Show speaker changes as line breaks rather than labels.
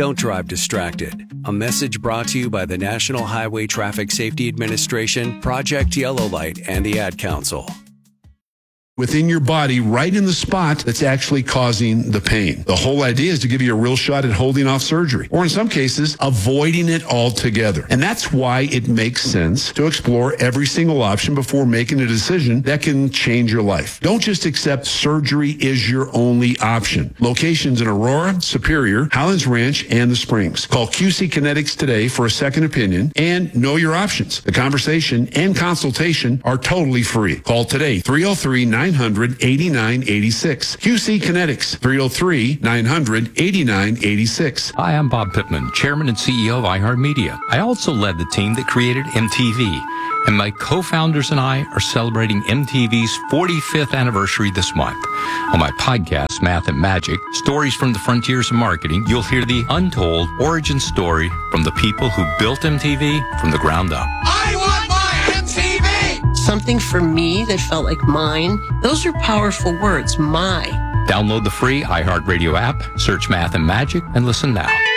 Don't drive distracted. A message brought to you by the National Highway Traffic Safety Administration, Project Yellow Light, and the Ad Council.
Within your body, right in the spot that's actually causing the pain. The whole idea is to give you a real shot at holding off surgery, or in some cases, avoiding it altogether. And that's why it makes sense to explore every single option before making a decision that can change your life. Don't just accept surgery is your only option. Locations in Aurora, Superior, Highlands Ranch, and the Springs. Call QC Kinetics today for a second opinion and know your options. The conversation and consultation are totally free. Call today, 303-900-8986. QC Kinetics, 303-900-8986.
Hi, I'm Bob Pittman, Chairman and CEO of iHeartMedia. I also led the team that created MTV. And my co-founders and I are celebrating MTV's 45th anniversary this month. On my podcast, Math and Magic, Stories from the Frontiers of Marketing, you'll hear the untold origin story from the people who built MTV from the ground up.
I want my MTV!
Something for me that felt like mine. Those are powerful words, my.
Download the free iHeartRadio app, search Math and Magic, and listen now.